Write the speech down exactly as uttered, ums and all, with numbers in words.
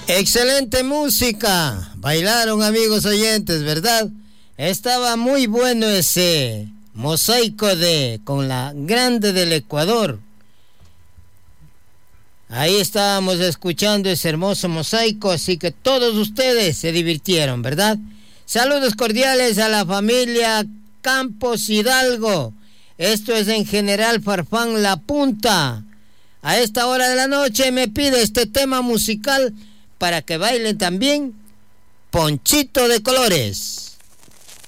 Excelente música. Bailaron, amigos oyentes, ¿verdad? Estaba muy bueno ese mosaico de con la grande del Ecuador. Ahí estábamos escuchando ese hermoso mosaico, así que todos ustedes se divirtieron, ¿verdad? Saludos cordiales a la familia Campos Hidalgo. Esto es en General Farfán La Punta. A esta hora de la noche me pide este tema musical para que bailen también Ponchito de Colores.